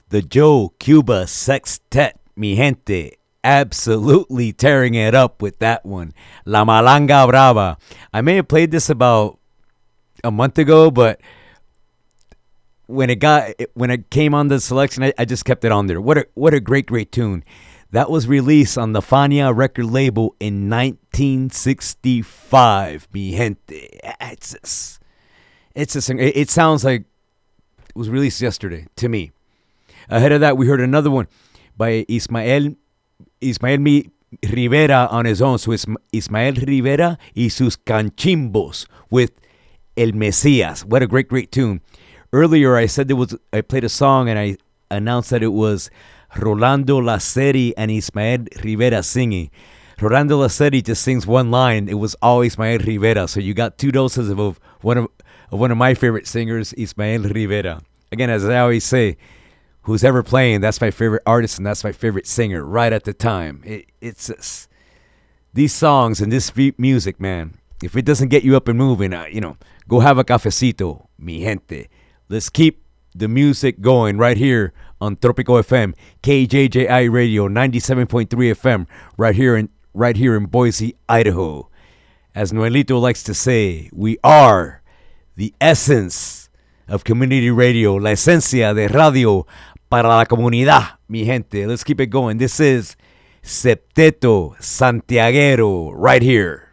The Joe Cuba Sextet, mi gente. Absolutely tearing it up with that one. La Malanga Brava. I may have played this about a month ago, but when it came on the selection, I just kept it on there. What a great tune. That was released on the Fania record label in 1965, mi gente. It sounds like it was released yesterday to me. Ahead of that, we heard another one by Ismael Rivera on his own. So it's Ismael Rivera y sus canchimbos with El Mesías. What a great tune. Earlier, I said I played a song and I announced that it was Rolando Laseri and Ismael Rivera singing. Rolando Laseri just sings one line. It was all Ismael Rivera. So you got two doses of one of my favorite singers, Ismael Rivera. Again, as I always say, who's ever playing, that's my favorite artist and that's my favorite singer right at the time. It's just, these songs and this music, man, if it doesn't get you up and moving, go have a cafecito, mi gente. Let's keep the music going right here on Tropico FM, KJJI Radio 97.3 FM, right here in Boise, Idaho. As Noelito likes to say, we are the essence of community radio, la esencia de radio para la comunidad, mi gente. Let's keep it going. This is Septeto Santiaguero right here.